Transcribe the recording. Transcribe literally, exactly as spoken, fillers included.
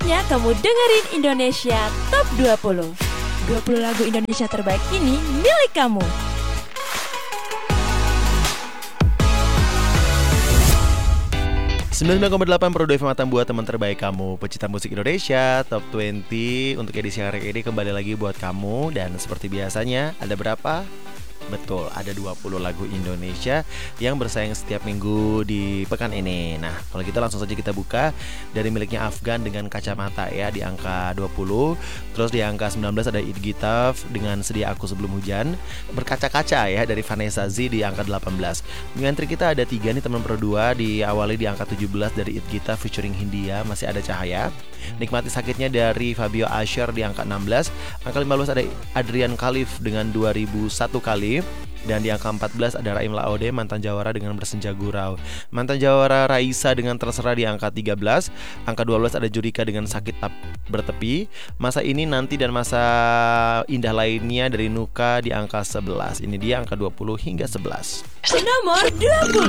Saatnya kamu dengerin Indonesia Top dua puluh. dua puluh lagu Indonesia terbaik ini milik kamu. sembilan puluh sembilan koma delapan Pro dua F M Atang buat teman terbaik kamu, pecinta musik Indonesia Top dua puluh untuk edisi hari ini kembali lagi buat kamu. Dan seperti biasanya ada berapa? Betul, ada dua puluh lagu Indonesia yang bersaing setiap minggu di pekan ini. Nah, kalau gitu langsung saja kita buka dari miliknya Afgan dengan Kacamata ya di angka dua puluh. Terus di angka sembilan belas ada It Gitaf dengan Sedia Aku Sebelum Hujan. Berkaca-kaca ya dari Vanessa Z di angka delapan belas. Ngantri kita ada tiga nih teman Pro dua, diawali di angka tujuh belas dari It Gitaf featuring Hindia, Masih Ada Cahaya. Nikmati Sakitnya dari Fabio Asher di angka enam belas. Angka lima belas ada Adrian Khalif dengan dua ribu satu kali. Dan di angka empat belas ada Raim Laode, Mantan Jawara dengan Bersenja Gurau. Mantan Jawara Raisa dengan Terserah di angka tiga belas. Angka dua belas ada Judika dengan Sakit Tap Bertepi. Masa Ini Nanti dan Masa Indah Lainnya dari Nuka di angka sebelas. Ini dia angka dua puluh hingga sebelas. Nomor dua puluh.